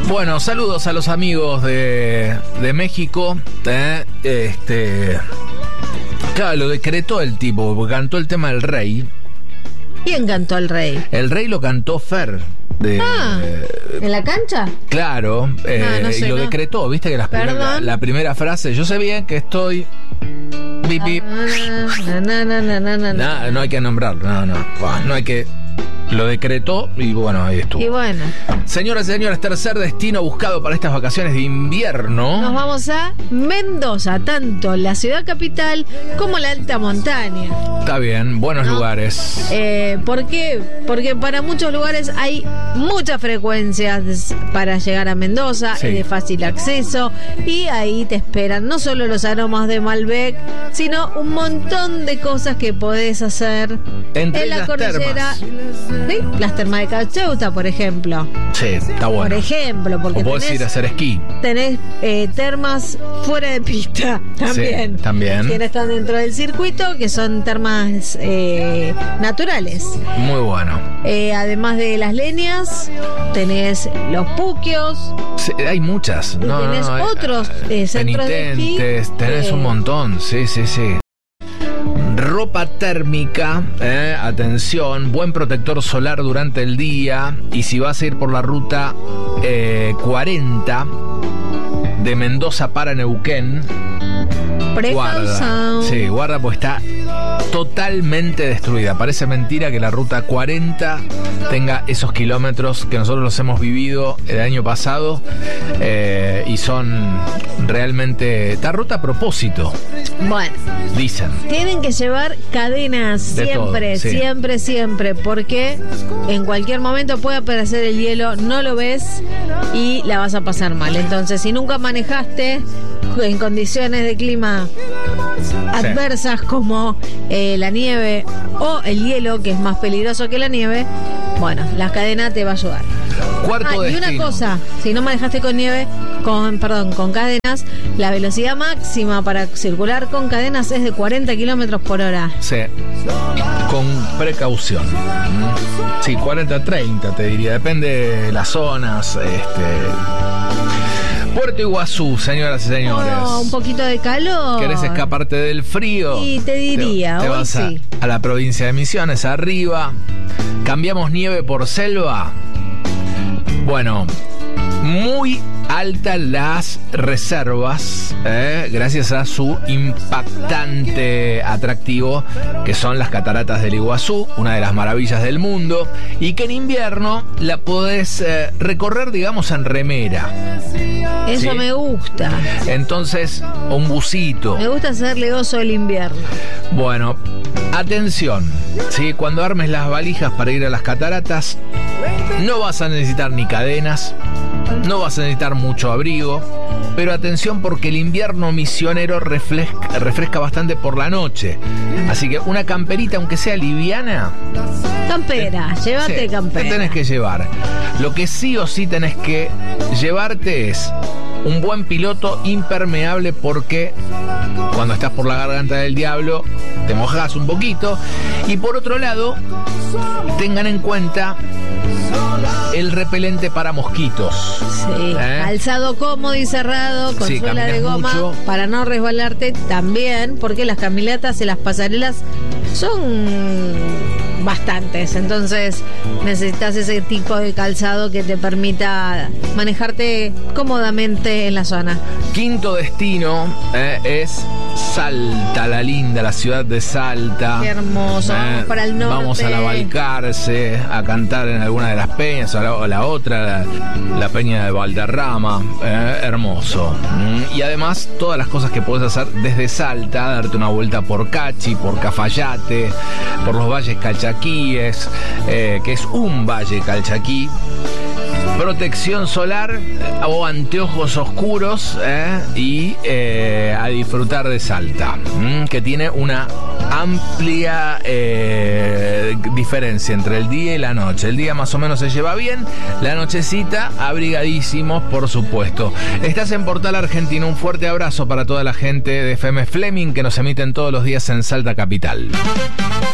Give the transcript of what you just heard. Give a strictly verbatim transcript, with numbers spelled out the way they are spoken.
Bueno, saludos a los amigos de, de México. Eh, este, claro, lo decretó el tipo, porque cantó el tema del rey. ¿Quién cantó el rey? El rey lo cantó Fer. De, ah, ¿en la cancha? Claro, eh, ah, no sé, y lo no. decretó, viste que las primer, la, la primera frase, yo sé bien que estoy... Bip, bip. Na, na, na, na, na, na, na. No, no hay que nombrarlo, no, no, no hay que... Lo decretó y bueno, ahí estuvo. Y bueno. Señoras y señores, tercer destino buscado para estas vacaciones de invierno. Nos vamos a Mendoza, tanto la ciudad capital como la alta montaña. Está bien, buenos ¿no? lugares. Eh, ¿Por qué? Porque para muchos lugares hay muchas frecuencias para llegar a Mendoza, sí. Es de fácil acceso y ahí te esperan no solo los aromas de Malbec, sino un montón de cosas que podés hacer entre en la cordillera. ¿Sí? Las termas de Cacheuta, por ejemplo. Sí, está bueno. Por ejemplo, porque o podés tenés, ir a hacer esquí. Tenés eh, termas fuera de pista también. Sí, también. Quienes están dentro del circuito, que son termas eh, naturales. Muy bueno. Eh, además de las leñas, tenés los puquios. Sí, hay muchas. Y no, tenés no, no, otros eh, centros de esquí. Tenés eh, un montón, sí, sí, sí. Ropa térmica, eh, atención, buen protector solar durante el día. Y si vas a ir por la ruta eh, cuarenta de Mendoza para Neuquén, guarda, sí, guarda, pues está totalmente destruida. Parece mentira que la ruta cuarenta tenga esos kilómetros que nosotros los hemos vivido el año pasado eh, y son realmente esta ruta a propósito. Bueno, dicen. Tienen que llevar cadenas de siempre, todo, sí. siempre, siempre, porque en cualquier momento puede aparecer el hielo, no lo ves y la vas a pasar mal. Entonces, si nunca manejaste en condiciones de clima adversas, sí, como eh, la nieve o el hielo, que es más peligroso que la nieve, bueno, la cadena te va a ayudar. Cuarto ah, y destino. una cosa, si no manejaste con nieve, con perdón, con cadenas, la velocidad máxima para circular con cadenas es de cuarenta kilómetros por hora. Sí, con precaución. Sí, cuarenta a treinta te diría, depende de las zonas. Este... Puerto Iguazú, señoras y señores. Oh, un poquito de calor. ¿Querés escaparte del frío? Y te diría, te, te hoy vas a, sí. a la provincia de Misiones, arriba. Cambiamos nieve por selva. Bueno, muy altas las reservas, eh, gracias a su impactante atractivo, que son las cataratas del Iguazú, una de las maravillas del mundo, y que en invierno la podés eh, recorrer, digamos, en remera. Eso, ¿sí? Me gusta. Entonces, un busito. Me gusta hacerle oso el invierno. Bueno, atención, ¿sí? Cuando armes las valijas para ir a las cataratas, no vas a necesitar ni cadenas, no vas a necesitar mucho abrigo, pero atención porque el invierno misionero refresca, refresca bastante por la noche. Así que una camperita, aunque sea liviana. Campera, te, llévate sí, campera. Te tenés que llevar. Lo que sí o sí tenés que llevarte es un buen piloto impermeable, porque cuando estás por la garganta del diablo te mojas un poquito. Y por otro lado, tengan en cuenta el repelente para mosquitos. Sí, ¿eh? Calzado cómodo y cerrado, con sí, suela de goma, mucho, para no resbalarte también, porque las caminatas y las pasarelas son bastantes, entonces necesitas ese tipo de calzado que te permita manejarte cómodamente en la zona. Quinto destino eh, es Salta, la linda, la ciudad de Salta. Qué hermoso, eh, vamos para el norte. Vamos a la Balcarce, a cantar en alguna de las peñas, o la, o la otra, la, la peña de Valderrama, eh, hermoso. Mm, y además, todas las cosas que podés hacer desde Salta, darte una vuelta por Cachi, por Cafayate, por los valles calchaquíes, eh, que es un valle calchaquí. Protección solar o anteojos oscuros, eh, y eh, a disfrutar de Salta, mm, que tiene una amplia eh, diferencia entre el día y la noche. El día más o menos se lleva bien, la nochecita abrigadísimos, por supuesto. Estás en Portal Argentina, un fuerte abrazo para toda la gente de F M Fleming que nos emiten todos los días en Salta Capital.